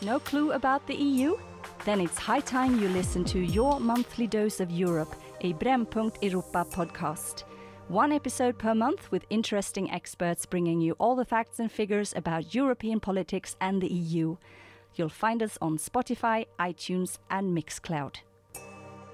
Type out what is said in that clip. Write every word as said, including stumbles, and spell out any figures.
No clue about the E U? Then it's high time you listen to your monthly dose of Europe, a Brännpunkt Europa podcast. One episode per month with interesting experts bringing you all the facts and figures about European politics and the E U. You'll find us on Spotify, iTunes and Mixcloud.